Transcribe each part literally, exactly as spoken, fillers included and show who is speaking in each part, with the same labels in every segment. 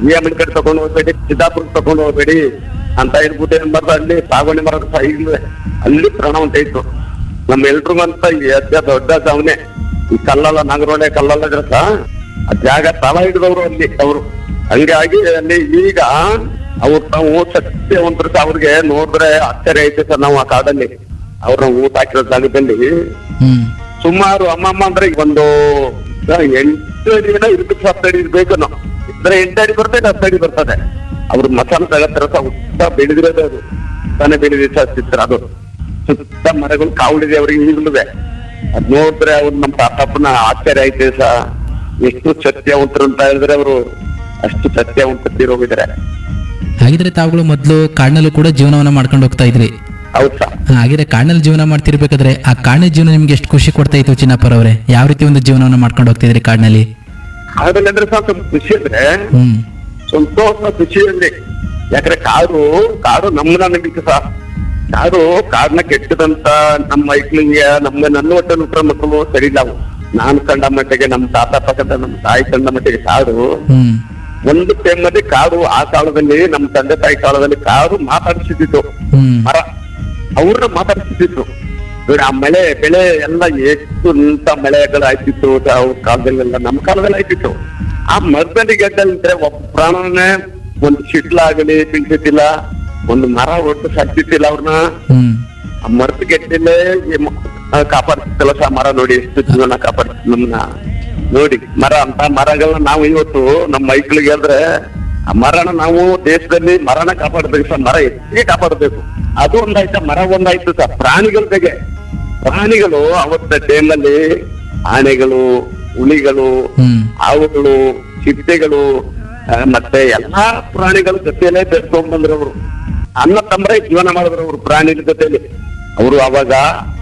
Speaker 1: ಈ ಎಮ್ ಕಡೆ ತಗೊಂಡು ಹೋಗ್ಬೇಡಿ, ಸಿದ್ದಾಪುರ ತಗೊಂಡು ಹೋಗ್ಬೇಡಿ ಅಂತ ಹೇಳ್ಬಿಟ್ಟು ಏನ್ ಮಾಡ್ದ ಅಲ್ಲಿ ಸಾಗುವಳಿ ಮರದ ಸೈಡ್ ಅಲ್ಲಿ ಪ್ರಾಣ ಹೊಂಟೈತು. ನಮ್ಮ ಎಲ್ರಿಗಂತ ಎದ್ದ ದೊಡ್ಡ ಅವನೇ ಈ ಕಲ್ಲಲ್ಲ ನಾಗರೋಳೆ ಕಲ್ಲಲ್ಲ ಇದ್ರಸ ಆ ಜಾಗ ತಳ ಹಿಡಿದವ್ರು ಅಲ್ಲಿ ಅವರು. ಹಂಗಾಗಿ ಅಲ್ಲಿ ಈಗ ಅವ್ರು ನಾವು ಸತ್ಯವಂತರ ಅವ್ರಿಗೆ ನೋಡಿದ್ರೆ ಆಶ್ಚರ್ಯ ಐತೆ ಸರ್. ನಾವು ಆ ಕಾಡಲ್ಲಿ ಅವ್ರನ್ನ ಊಟ ಹಾಕಿರೋ ಜಾಗದಲ್ಲಿ ಸುಮಾರು ಅಮ್ಮಮ್ಮ ಅಂದ್ರೆ ಒಂದು ಎಂಟು ಅಡಿನ ಇರ್ಬೇಕು, ಹತ್ತು ಅಡಿ ಇರ್ಬೇಕು. ನಾವು ಇದ್ರೆ ಎಂಟು ಅಡಿ ಬರ್ತದೆ, ಹತ್ತು ಅಡಿ ಬರ್ತದೆ. ಅವ್ರ ಮಸಾಲ ತಗತ್ತರ ಉತ್ತ ಬೆಳೆದಿರೋದು, ಅದು ತಾನೇ ಬೆಳೆದ ಚಿತ್ರ. ಅದು ಸುತ್ತ ಮರಗಳು ಕಾವಲಿದೆ ಅವ್ರಿಗೆ ಈಗಲುವೆ. ಅದ್ ನೋಡಿದ್ರೆ ಅವ್ರು ನಮ್ಮ ತಾತಪ್ಪನ ಆಶ್ಚರ್ಯ ಐತೆ ಸ. ಎಷ್ಟು ಸತ್ಯವಂತರು ಅಂತ ಹೇಳಿದ್ರೆ ಅವರು ಅಷ್ಟು ಸತ್ಯವಂತಿರೋಗಿದ್ದಾರೆ.
Speaker 2: ಹಾಗಿದ್ರೆ ತಾವುಗಳು ಮೊದಲು ಕಾಡಿನಲ್ಲೂ ಕೂಡ ಜೀವನವನ್ನ ಮಾಡ್ಕೊಂಡು ಹೋಗ್ತಾ ಇದ್ರಿ.
Speaker 1: ಹೌದ್ ಸರ್.
Speaker 2: ಹಾಗಿದ್ರೆ ಕಾಡಿನಲ್ಲಿ ಜೀವನ ಮಾಡ್ತಿರ್ಬೇಕಾದ್ರೆ ಆ ಕಾಡಿನ ಜೀವನ ನಿಮ್ಗೆ ಎಷ್ಟು ಖುಷಿ ಕೊಡ್ತಾ ಇತ್ತು ಚಿನ್ನಪ್ಪರ್ ಅವರೇ? ಯಾವ ರೀತಿ ಒಂದು ಜೀವನವನ್ನ ಮಾಡ್ಕೊಂಡು ಹೋಗ್ತಿದ್ರಿ ಕಾಡಿನಲ್ಲಿ?
Speaker 1: ಕಾಡಲ್ಲಿ ಅಂದ್ರೆ ಸರ್ ಸ್ವಲ್ಪ ಖುಷಿ ಅಂದ್ರೆ
Speaker 2: ಹ್ಮ್
Speaker 1: ಸಂತೋಷ ಖುಷಿಯಲ್ಲಿ. ಯಾಕಂದ್ರೆ ಕಾಡು ಕಾಡು ನಮ್ಮನ್ನ ನಂಬಿಕೆ ಸರ್. ಕಾಡು ಕಾಡನ್ನ ಕೆಟ್ಟದಂತ ನಮ್ಮ ಮೈಕ್ಳಿಗೆ ನಮ್ಮ ನನ್ನ ಒಟ್ಟ ನುಟ್ರ ಮಕ್ಕಳು ಸರಿ ನಾವು. ನಾನು ಕಂಡ ಮಟ್ಟಿಗೆ ನಮ್ಮ ತಾತ ಪಕ್ಕದ ನಮ್ಮ ತಾಯಿ ಕಂಡ ಮಟ್ಟಿಗೆ ಕಾಡು
Speaker 2: ಹ್ಮ್
Speaker 1: ಒಂದು ಟೈಮಲ್ಲಿ ಕಾಡು ಆ ಕಾಲದಲ್ಲಿ ನಮ್ಮ ತಂದೆ ತಾಯಿ ಕಾಲದಲ್ಲಿ ಕಾಡು ಮಾತಾಡಿಸಿದ್ದು
Speaker 2: ಹ್ಮ್
Speaker 1: ಮರ ಅವ್ರನ್ನ ಮಾತಾಡಿಸಿದ್ದು. ನೋಡಿ ಆ ಮಳೆ ಬೆಳೆ ಎಲ್ಲ ಎಷ್ಟು ನಿಂತ ಮಳೆಗಳು ಆಯ್ತಿತ್ತು ಅವ್ರ ಕಾಲದಲ್ಲೆಲ್ಲ, ನಮ್ಮ ಕಾಲದಲ್ಲಿ ಆಯ್ತಿತ್ತು. ಆ ಮರದಲ್ಲಿ ಗೆಡ್ಡಲ್ಲಿದ್ರೆ ಒಬ್ಬ ಪ್ರಾಣನೇ ಒಂದು ಶಿಟ್ಲಾಗಲಿ ಬೀಳ್ತಿದ್ದಿಲ್ಲ, ಒಂದು ಮರ ಒಟ್ಟು ಸತ್ತಿತ್ತಿಲ್ಲ ಅವ್ರನ್ನ.
Speaker 2: ಹ್ಮ್
Speaker 1: ಆ ಮರದ ಗೆಡ್ಡಲ್ಲೇ ಕಾಪಾಡ್ತಿತ್ತಲ್ಲ ಸಹ ಮರ. ನೋಡಿ ಎಷ್ಟು ಜೀವನ ಕಾಪಾಡ್ತಿತ್ತು ನಮ್ಮನ್ನ. ನೋಡಿ ಮರ ಅಂತ ಮರಗಳನ್ನ ನಾವು ಇವತ್ತು ನಮ್ಮ ಮೈಕ್ಳಿಗೆ ಹೇಳಿದ್ರೆ ಆ ಮರನ ನಾವು ದೇಶದಲ್ಲಿ ಮರನ ಕಾಪಾಡ್ಬೇಕು ಸರ್. ಮರ ಹೆಚ್ಚಿಗೆ ಕಾಪಾಡ್ಬೇಕು. ಅದು ಒಂದಾಯ್ತ, ಮರ ಒಂದಾಯ್ತು ಸರ್. ಪ್ರಾಣಿಗಳ ಬಗ್ಗೆ ಪ್ರಾಣಿಗಳು ಅವತ್ತ ಟೈಮಲ್ಲಿ ಆನೆಗಳು, ಹುಲಿಗಳು, ಹಾವುಗಳು, ಚಿಟ್ಟೆಗಳು ಮತ್ತೆ ಎಲ್ಲಾ ಪ್ರಾಣಿಗಳ ಜೊತೆಯಲ್ಲೇ ಬೆಳ್ಕೊಂಡ್ ಬಂದ್ರು ಅವರು. ಅನ್ನ ತಂಬ್ರೆ ಜೀವನ ಮಾಡಿದ್ರು ಅವರು ಪ್ರಾಣಿಗಳ ಜೊತೆಲಿ. ಅವರು ಅವಾಗ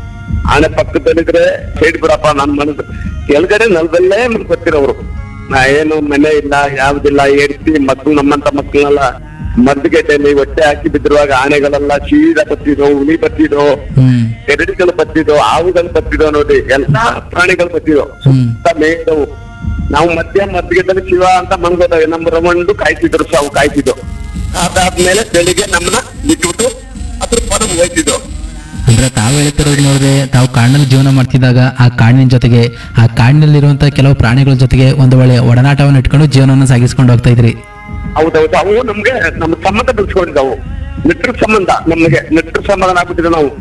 Speaker 1: ಆನೆ ಪಕ್ಕದಲ್ಲಿದ್ರೆ ಸೈಡ್ ಬಿಡಪ್ಪ ನನ್ ಮನಸ್ಸು ಕೆಳಗಡೆ ನೆಲದಲ್ಲೇ ಮಲ್ಕೊತಿರೋರು. ನಾ ಏನು ಮನೆ ಇಲ್ಲ ಯಾವ್ದಿಲ್ಲ, ಏಡ್ತಿ ಮಕ್ಳು ನಮ್ಮಂತ ಮಕ್ಳನ್ನೆಲ್ಲ ಮದ್ಗೆಡ್ಡೆಯಲ್ಲಿ ಹೊಟ್ಟೆ ಹಾಕಿ ಬಿದ್ದಿರುವಾಗ ಆನೆಗಳೆಲ್ಲ ಸೀದಾ ಬತ್ತಿದೋ, ಹುಲಿ ಬತ್ತಿದೋ, ಕೆರಡಿಗಳು ಬತ್ತಿದೋ, ಹಾವುಗಳು ಬತ್ತಿದೋ, ನೋಡಿ ಎಲ್ಲಾ ಪ್ರಾಣಿಗಳು ಬತ್ತಿದೋ ಸುತ್ತ ಮೇಯ್ದವು. ನಾವು ಮಧ್ಯ ಮದ್ಗೆಡ್ಡಲ್ಲಿ ಶಿವ ಅಂತ ಮನ್ಗೋದವೆ. ನಮ್ಮ ರಮಂಡು ಕಾಯ್ತಿದ್ರು, ಸಾವು ಕಾಯ್ತಿದ್ದು. ಅದಾದ್ಮೇಲೆ ಬೆಳಿಗ್ಗೆ ನಮ್ಮನ್ನ ಬಿಟ್ಬಿಟ್ಟು ಅದ್ರ ಪದ ಹೋಯ್ತಿದ್ದು.
Speaker 2: ಅಂದ್ರೆ ತಾವು ಹೇಳ್ತಿರೋದು ನೋಡಿದ್ರೆ ತಾವು ಕಾಡಿನಲ್ಲಿ ಜೀವನ ಮಾಡ್ತಿದ್ದಾಗ ಆ ಕಾಡಿನ ಜೊತೆಗೆ ಆ ಕಾಡಿನಲ್ಲಿರುವಂತಹ ಕೆಲವು ಪ್ರಾಣಿಗಳ ಜೊತೆಗೆ ಒಂದು ಒಳ್ಳೆ ಒಡನಾಟವನ್ನು ಇಟ್ಕೊಂಡು ಜೀವನವನ್ನು ಸಾಗಿಸ್ಕೊಂಡು ಹೋಗ್ತಾ ಇದ್ರಿ.
Speaker 1: ಹೌದೌದು. ಅವು ನಮ್ಗೆ ನಮ್ಮ ಸಂಬಂಧ ಬೆಳೆಸ್ಕೊಂಡಿದ್ದಾವು. ನೆಟ್ರ ಸಂಬಂಧ ನಮ್ಗೆ ನೆಟ್ರ ಸಂಬಂಧ ಆಗ್ಬಿಟ್ಟಿದೆ. ನಾವು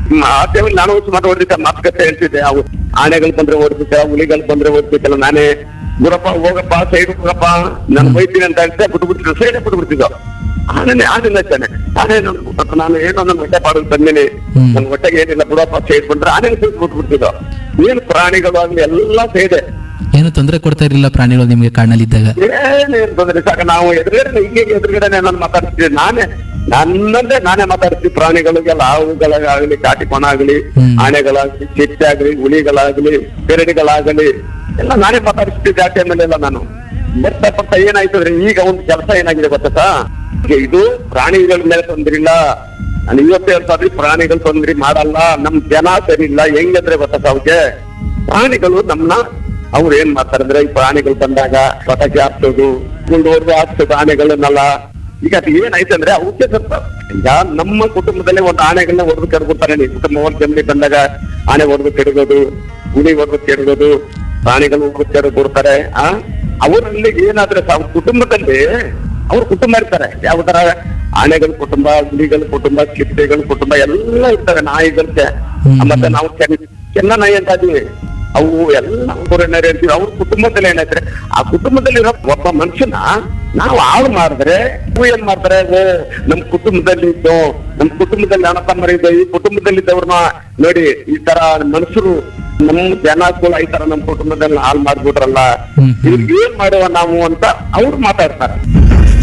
Speaker 1: ಆ ಟೈಮಲ್ಲಿ ನಾನು ಸುಮಾರು ಓದಿದ್ದೆ, ಮಾತುಕತೆ ಹೇಳ್ತಿದ್ದೆ. ಅವು ಆನೆಗಳು ಬಂದ್ರೆ ಓಡ್ತಿದ್ದೆ, ಹುಲಿಗಳು ಬಂದ್ರೆ ಓಡ್ತಿದ್ದಲ್ಲ. ನಾನೇ ಗುರಪ್ಪ ಹೋಗಪ್ಪ ಸೈಡ್ ಹೋಗಪ್ಪ ನಾನು ಹೋಯ್ತೀನಿ ಅಂತ ಹೇಳ್ತೆ ಬಿಟ್ಬಿಟ್ಟಿದ್ದೆ, ಸೈಡೇ ಬಿಟ್ಬಿಡ್ತಿದ್ದೋ. ಆನೆ ಆನೆ ತಾನೆ ಆನೆ ನಾನು ಏನೋ ನನ್ನ ಹೊಟ್ಟೆ ಪಾಡಲು ಬಂದಿನಿ, ನನ್ ಹೊಟ್ಟೆಗೆ ಏನಿಲ್ಲ ಬಿಡಪ್ಪ ಸೈಡ್ ಬಂದ್ರೆ ಆನೆ ಬಿಟ್ಬಿಡ್ತಿದ್ದೋ. ಏನು ಪ್ರಾಣಿಗಳು ಆಗ್ಲಿ ಎಲ್ಲ ಸೈಡೆ.
Speaker 2: ಏನು ತೊಂದರೆ ಕೊಡ್ತಾ ಇರಲಿಲ್ಲ ಪ್ರಾಣಿಗಳು ನಿಮ್ಗೆ ಕಾಡಿನಲ್ಲಿ ಇದ್ದಾಗ?
Speaker 1: ಏನೇನು ತೊಂದರೆ ಸಾಕ. ನಾವು ಎದುರುಗಡೆ ಹಿಂಗೆ ಎದುರುಗಡೆ ನಾನು ಮಾತಾಡ್ತಿದ್ದೆ. ನಾನೇ ನನ್ನಂದೇ ನಾನೇ ಮಾತಾಡ್ತೀವಿ ಪ್ರಾಣಿಗಳಿಗೆಲ್ಲ. ಹಾವುಗಳಾಗ್ಲಿ, ಕಾಟಿಕೋಣ ಆಗ್ಲಿ, ಆನೆಗಳಾಗ್ಲಿ, ಚಿಟ್ಟೆ ಆಗ್ಲಿ, ಹುಲಿಗಳಾಗ್ಲಿ, ಕೆರಡಿಗಳಾಗಲಿ ಎಲ್ಲ ನಾನೇ ಮಾತಾಡಿಸ್ತಿದ್ದೆ ಆ ಟೈಮಲ್ಲೆಲ್ಲ ನಾನು. ಬರ್ತಾ ಬರ್ತಾ ಏನಾಯ್ತಂದ್ರೆ ಈಗ ಒಂದು ಕೆಲಸ ಏನಾಗಿದೆ ಗೊತ್ತಾ, ಇದು ಪ್ರಾಣಿಗಳ ಮೇಲೆ ತೊಂದ್ರಿಲ್ಲ. ನಾನು ಇವತ್ತು ಹೇಳ್ತಾ ಇದ್ರಿ ಪ್ರಾಣಿಗಳು ತೊಂದ್ರೆ ಮಾಡಲ್ಲ, ನಮ್ ಜನ ಸರಿ ಇಲ್ಲ. ಹೆಂಗಂದ್ರೆ ಗೊತ್ತಾ ಅವ್ರಿಗೆ ಪ್ರಾಣಿಗಳು ನಮ್ನ ಅವ್ರು ಏನ್ ಮಾಡ್ತಾರೆ ಅಂದ್ರೆ ಈ ಪ್ರಾಣಿಗಳು ಬಂದಾಗ ಪಟಾಕಿ ಹಾಕ್ಸೋದು, ಗುಂಡೋರ್ದು ಹಾಕ್ಸೋದು ಆನೆಗಳನ್ನೆಲ್ಲ. ಈಗ ಅದು ಏನಾಯ್ತು ಅಂದ್ರೆ ಅವಕ್ಕೆ ಸ್ವಲ್ಪ ಈಗ ನಮ್ಮ ಕುಟುಂಬದಲ್ಲೇ ಒಂದು ಆನೆಗಳನ್ನ ಹೊಡೆದು ಕೆಡ್ಬಿಡ್ತಾರೆ. ನೀವು ಕುಟುಂಬ ಒಂದು ಜಮೀನಿ ಬಂದಾಗ ಆನೆ ಹೊಡೆದು ಕೆಡಗೋದು, ಹುಲಿ ಹೊಡೆದು ಕೆಡಗೋದು, ಪ್ರಾಣಿಗಳು ಹೊಡೆದು ಕೆಡಬಿಡ್ತಾರೆ. ಆ ಅವರಲ್ಲಿ ಏನಾದ್ರೆ ಅವ್ರ ಕುಟುಂಬದಲ್ಲಿ ಅವ್ರ ಕುಟುಂಬ ಇರ್ತಾರೆ. ಯಾವ ತರ ಆನೆಗಳ ಕುಟುಂಬ, ಹುಲಿಗಳ ಕುಟುಂಬ, ಚಿಟ್ಟೆಗಳ ಕುಟುಂಬ ಎಲ್ಲ ಇರ್ತವೆ. ನಾಯಿಗಳಿಗೆ ಮತ್ತೆ ನಾವು ಚೆನ್ನ ನಾಯಿ ಅಂತ ಇದೀವಿ, ಅವು ಎಲ್ಲ ಊರನ್ನರೇ ಅಂತೀವಿ. ಅವ್ರ ಕುಟುಂಬದಲ್ಲಿ ಏನಾಯ್ತಾರೆ ಆ ಕುಟುಂಬದಲ್ಲಿರೋ ಒಬ್ಬ ಮನುಷ್ಯನ ನಾವು ಹಾಳು ಮಾಡಿದ್ರೆ ಅವು ಏನ್ ಮಾಡ್ತಾರೆ, ಓ ನಮ್ ಕುಟುಂಬದಲ್ಲಿ ಇದ್ದು, ನಮ್ ಕುಟುಂಬದಲ್ಲಿ ಅಣ್ಣ ತಮ್ಮರು ಇದೆ, ಈ ಕುಟುಂಬದಲ್ಲಿದ್ದವ್ರನ್ನ ನೋಡಿ ಈ ತರ ಮನುಷ್ಯರು ನಮ್ ಜನಗಳು ಈ ತರ ನಮ್ ಕುಟುಂಬದಲ್ಲಿ ಹಾಳು ಮಾಡ್ಬಿಟ್ರಲ್ಲ, ಇವ್ರಿಗೆ ಏನ್ ಮಾಡುವ ನಾವು ಅಂತ ಅವ್ರು ಮಾತಾಡ್ತಾರೆ.